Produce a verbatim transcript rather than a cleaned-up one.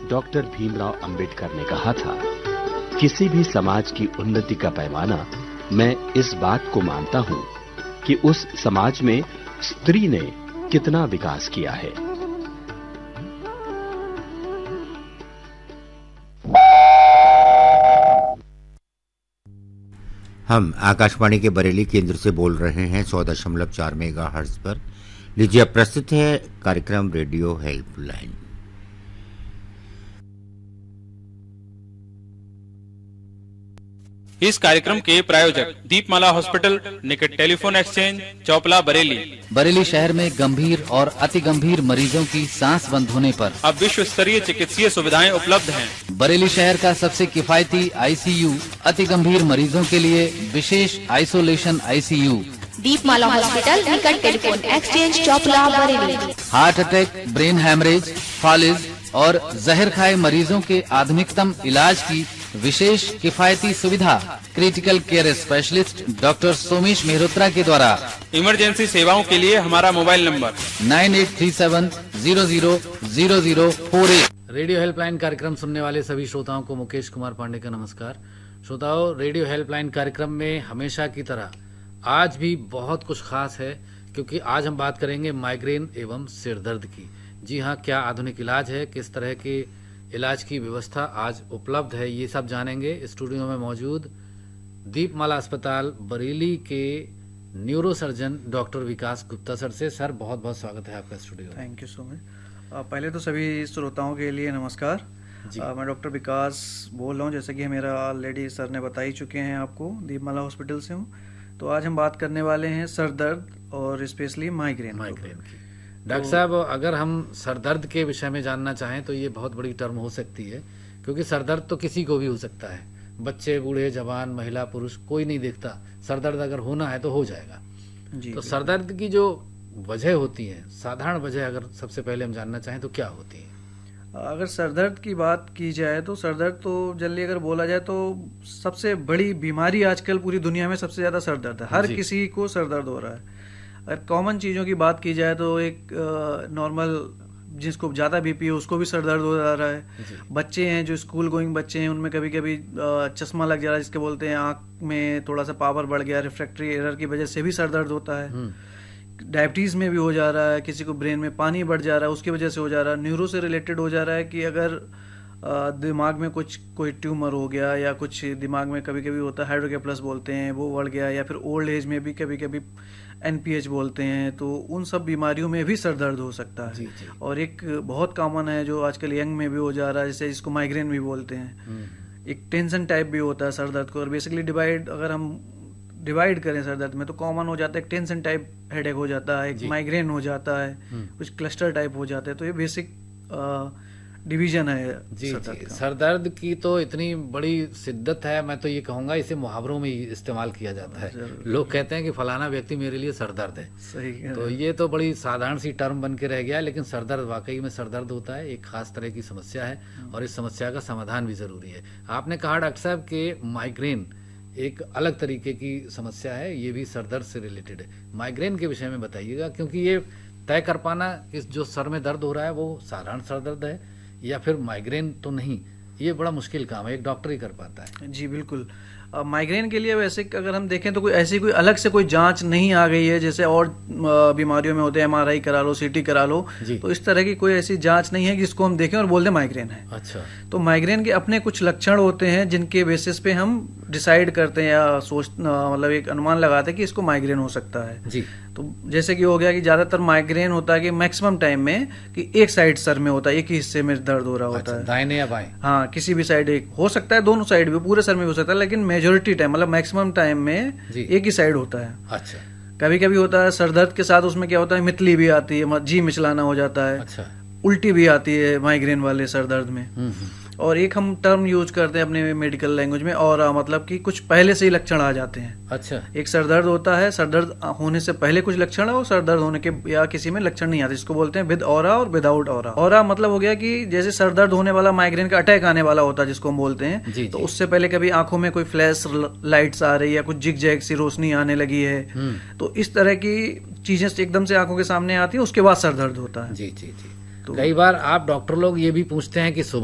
Doctor Bhimrao Ambedkar ने कहा था, किसी भी समाज की उन्नति का पैमाना मैं इस बात को मानता हूं कि उस समाज में स्त्री ने कितना विकास किया है। हम आकाशवाणी के बरेली केंद्र से बोल रहे हैं सौ दशमलव चार मेगा हर्ट्ज पर। लीजिए अब प्रस्तुत है कार्यक्रम रेडियो हेल्पलाइन। इस कार्यक्रम के प्रायोजक दीपमाला हॉस्पिटल निकट टेलीफोन एक्सचेंज चौपला बरेली। बरेली शहर में गंभीर और अति गंभीर मरीजों की सांस बंद होने पर अब विश्व स्तरीय चिकित्सीय सुविधाएं उपलब्ध हैं। बरेली शहर का सबसे किफायती आईसीयू अति गंभीर मरीजों के लिए विशेष आइसोलेशन आईसीयू दीपमाला हॉस्पिटल निकट telephone exchange Choupla Bareilly. Heart attack, brain haemorrhage, फॉलिज और जहर खाए मरीजों के आधुनिकतम इलाज की विशेष किफायती सुविधा critical care specialist doctor Somesh Mehrotra के द्वारा। इमरजेंसी सेवाओं के लिए हमारा mobile number nine eight three seven zero zero zero zero four eight. Radio helpline कार्यक्रम सुनने वाले सभी श्रोताओं को मुकेश कुमार पांडे का नमस्कार। श्रोताओं, रेडियो हेल्पलाइन कार्यक्रम में हमेशा की तरह आज भी बहुत कुछ खास है, क्योंकि आज हम बात करेंगे माइग्रेन एवं सिरदर्द की। जी हाँ, क्या आधुनिक इलाज है, किस तरह के इलाज की व्यवस्था आज उपलब्ध है, ये सब जानेंगे। स्टूडियो में मौजूद दीपमाला अस्पताल बरेली के न्यूरो सर्जन डॉक्टर विकास गुप्ता सर से। सर, बहुत बहुत स्वागत है आपका स्टूडियो में। Thank you so much. पहले तो सभी श्रोताओं के लिए नमस्कार। आ, मैं डॉक्टर विकास बोल रहा हूँ, जैसे कि मेरा ऑलरेडी सर ने बता ही चुके हैं आपको, दीपमाला हॉस्पिटल से हूँ। तो आज हम बात करने वाले हैं सर दर्द और स्पेशली माइग्रेन माइग्रेन की। डॉक्टर साहब, अगर हम सरदर्द के विषय में जानना चाहें तो ये बहुत बड़ी टर्म हो सकती है, क्योंकि सरदर्द तो किसी को भी हो सकता है। बच्चे, बूढ़े, जवान, महिला, पुरुष, कोई नहीं देखता। सरदर्द अगर होना है तो हो जाएगा। जी, तो सरदर्द की जो वजह होती है, साधारण वजह अगर सबसे पहले हम जानना चाहें तो क्या होती है? अगर सरदर्द की बात की जाए तो सरदर्द तो जल्दी अगर बोला जाए तो सबसे बड़ी बीमारी आजकल पूरी दुनिया में सबसे ज्यादा सरदर्द है। हर किसी को सरदर्द हो रहा है। अगर कॉमन चीज़ों की बात की जाए तो एक नॉर्मल जिसको ज़्यादा बीपी है उसको भी सर दर्द हो जा रहा है। बच्चे हैं जो स्कूल गोइंग बच्चे हैं, उनमें कभी कभी चश्मा लग जा रहा है, जिसके बोलते हैं आँख में थोड़ा सा पावर बढ़ गया, रिफ्रैक्टरी एरर की वजह से भी सर दर्द होता है। डायबिटीज़ में भी हो जा रहा है, किसी को ब्रेन में पानी बढ़ जा रहा है उसकी वजह से हो जा रहा है। न्यूरो से रिलेटेड हो जा रहा है कि अगर दिमाग में कुछ कोई ट्यूमर हो गया या कुछ दिमाग में कभी कभी होता है हाइड्रोकेफलस बोलते हैं, वो बढ़ गया, या फिर ओल्ड एज में भी कभी कभी एनपीएच बोलते हैं, तो उन सब बीमारियों में भी सर दर्द हो सकता है। जी, जी। और एक बहुत कॉमन है जो आजकल यंग में भी हो जा रहा है, जैसे जिसको माइग्रेन भी बोलते हैं। एक टेंशन टाइप भी होता है सर दर्द को, और बेसिकली डिवाइड अगर हम डिवाइड करें सर दर्द में तो कॉमन हो जाता है, एक टेंशन टाइप हेडेक हो जाता है, एक माइग्रेन हो जाता है, कुछ क्लस्टर टाइप हो जाते हैं। तो ये बेसिक डिवीजन है जी, जी। सरदर्द की तो इतनी बड़ी शिद्दत है, मैं तो ये कहूंगा इसे मुहावरों में इस्तेमाल किया जाता है। लोग कहते हैं कि फलाना व्यक्ति मेरे लिए सरदर्द है। सही है। तो ये तो बड़ी साधारण सी टर्म बन के रह गया है, लेकिन सरदर्द वाकई में सरदर्द होता है, एक खास तरह की समस्या है और इस समस्या का समाधान भी जरूरी है। आपने कहा डॉक्टर साहब के माइग्रेन एक अलग तरीके की समस्या है, ये भी सरदर्द से रिलेटेड है। माइग्रेन के विषय में बताइएगा, क्योंकि ये तय कर पाना कि जो सर में दर्द हो रहा है वो साधारण सरदर्द है या फिर माइग्रेन तो नहीं, ये बड़ा मुश्किल काम है, एक डॉक्टर ही कर पाता है। जी बिल्कुल। माइग्रेन के लिए वैसे अगर हम देखें तो कोई ऐसी कोई अलग से कोई जांच नहीं आ गई है, जैसे और बीमारियों में होते हैं एमआरआई करा लो, सीटी करा लो, तो इस तरह की कोई ऐसी जांच नहीं है जिसको हम देखें और बोल दें माइग्रेन है। अच्छा। तो माइग्रेन के अपने कुछ लक्षण होते हैं जिनके बेसिस पे हम डिसाइड करते हैं या सोच मतलब एक अनुमान लगाते हैं कि इसको माइग्रेन हो सकता है। जी। तो जैसे कि हो गया कि ज्यादातर माइग्रेन होता है कि मैक्सिमम टाइम में कि एक साइड सर में होता है, एक ही हिस्से में दर्द हो रहा होता अच्छा, है, दाहिने या बाएं? हाँ, किसी भी साइड एक हो सकता है, दोनों साइड भी, पूरे सर में हो सकता है, लेकिन मेजोरिटी टाइम मतलब मैक्सिमम टाइम में एक ही साइड होता है। अच्छा। कभी कभी होता है सर दर्द के साथ उसमें क्या होता है, मितली भी आती है, जी मिचलाना हो जाता है। अच्छा। उल्टी भी आती है माइग्रेन वाले सर दर्द में। और एक हम टर्म यूज करते हैं अपने मेडिकल लैंग्वेज में, और मतलब कि कुछ पहले से ही लक्षण आ जाते हैं। अच्छा। एक सर दर्द होता है, सर दर्द होने से पहले कुछ लक्षण है और सर दर्द होने के या किसी में लक्षण नहीं आते, जिसको बोलते हैं विद ऑरा और विदाउट ऑरा। ऑरा मतलब हो गया कि जैसे सर दर्द होने वाला माइग्रेन का अटैक आने वाला होता है जिसको हम बोलते हैं, जी, तो जी। उससे पहले कभी आंखों में कोई फ्लैश लाइट्स आ रही है, कुछ जिग जैग सी रोशनी आने लगी है, तो इस तरह की चीजें एकदम से आंखों के सामने आती है, उसके बाद सर दर्द होता है। जी जी जी। तो कई बार आप डॉक्टर लोग ये भी पूछते हैं कि